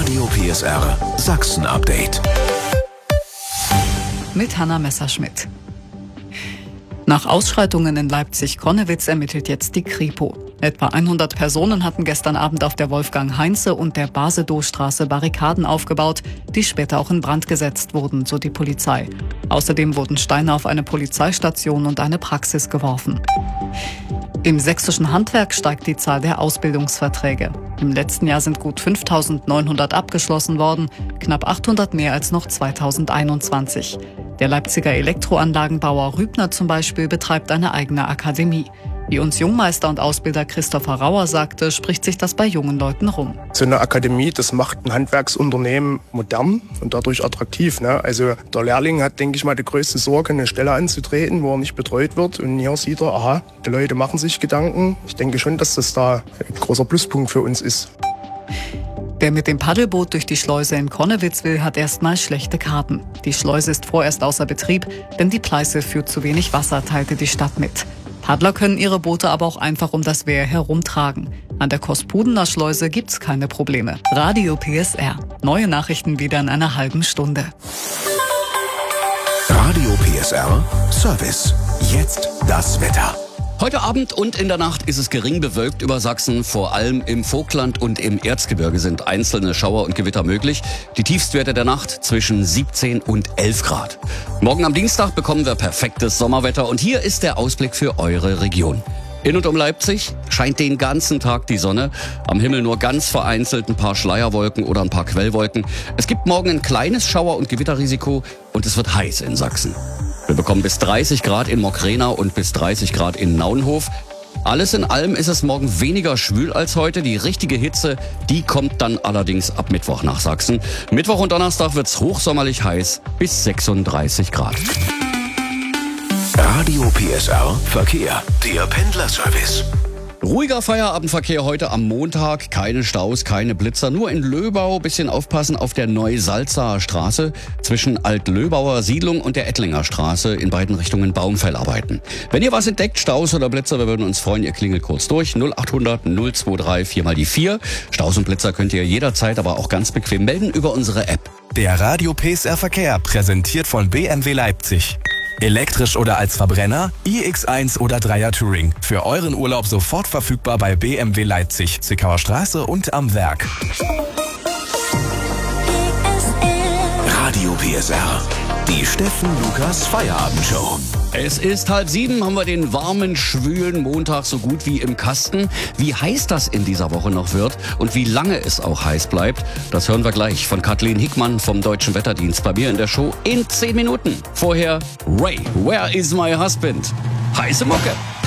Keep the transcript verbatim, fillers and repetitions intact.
Radio P S R Sachsen Update. Mit Hanna Messerschmidt. Nach Ausschreitungen in Leipzig-Connewitz ermittelt jetzt die Kripo. Etwa hundert Personen hatten gestern Abend auf der Wolfgang-Heinze- und der Basedow-Straße Barrikaden aufgebaut, die später auch in Brand gesetzt wurden, so die Polizei. Außerdem wurden Steine auf eine Polizeistation und eine Praxis geworfen. Im sächsischen Handwerk steigt die Zahl der Ausbildungsverträge. Im letzten Jahr sind gut fünftausendneunhundert abgeschlossen worden, knapp achthundert mehr als noch zweitausendeinundzwanzig. Der Leipziger Elektroanlagenbauer Rübner zum Beispiel betreibt eine eigene Akademie. Wie uns Jungmeister und Ausbilder Christopher Rauer sagte, spricht sich das bei jungen Leuten rum. So eine Akademie, das macht ein Handwerksunternehmen modern und dadurch attraktiv. Ne? Also der Lehrling hat, denke ich mal, die größte Sorge, eine Stelle anzutreten, wo er nicht betreut wird. Und hier sieht er, aha, die Leute machen sich Gedanken. Ich denke schon, dass das da ein großer Pluspunkt für uns ist. Wer mit dem Paddelboot durch die Schleuse in Connewitz will, hat erstmal schlechte Karten. Die Schleuse ist vorerst außer Betrieb, denn die Pleiße führt zu wenig Wasser, teilte die Stadt mit. Paddler können ihre Boote aber auch einfach um das Wehr herumtragen. An der Kospudener Schleuse gibt's keine Probleme. Radio P S R. Neue Nachrichten wieder in einer halben Stunde. Radio P S R Service. Jetzt das Wetter. Heute Abend und in der Nacht ist es gering bewölkt über Sachsen. Vor allem im Vogtland und im Erzgebirge sind einzelne Schauer und Gewitter möglich. Die Tiefstwerte der Nacht zwischen siebzehn und elf Grad. Morgen am Dienstag bekommen wir perfektes Sommerwetter und hier ist der Ausblick für eure Region. In und um Leipzig scheint den ganzen Tag die Sonne. Am Himmel nur ganz vereinzelt ein paar Schleierwolken oder ein paar Quellwolken. Es gibt morgen ein kleines Schauer- und Gewitterrisiko und es wird heiß in Sachsen. Wir bekommen bis dreißig Grad in Mockrena und bis dreißig Grad in Naunhof. Alles in allem ist es morgen weniger schwül als heute. Die richtige Hitze, die kommt dann allerdings ab Mittwoch nach Sachsen. Mittwoch und Donnerstag wird's hochsommerlich heiß bis sechsunddreißig Grad. Radio P S R Verkehr. Der Pendlerservice. Ruhiger Feierabendverkehr heute am Montag. Keine Staus, keine Blitzer. Nur in Löbau. Bisschen aufpassen auf der Neusalzaer Straße zwischen Alt-Löbauer Siedlung und der Ettlinger Straße. In beiden Richtungen Baumfellarbeiten. Wenn ihr was entdeckt, Staus oder Blitzer, wir würden uns freuen. Ihr klingelt kurz durch. null achthundert null drei vier mal die vier. Staus und Blitzer könnt ihr jederzeit, aber auch ganz bequem melden über unsere App. Der Radio P S R Verkehr, präsentiert von B M W Leipzig. Elektrisch oder als Verbrenner, i X eins oder Dreier Touring. Für euren Urlaub sofort verfügbar bei B M W Leipzig, Zwickauer Straße und am Werk. Radio P S R. Die Steffen Lukas Feierabendshow. Es ist halb sieben, haben wir den warmen, schwülen Montag so gut wie im Kasten. Wie heiß das in dieser Woche noch wird und wie lange es auch heiß bleibt, das hören wir gleich von Kathleen Hickmann vom Deutschen Wetterdienst bei mir in der Show in zehn Minuten. Vorher Ray, Where is my husband? Heiße Mucke.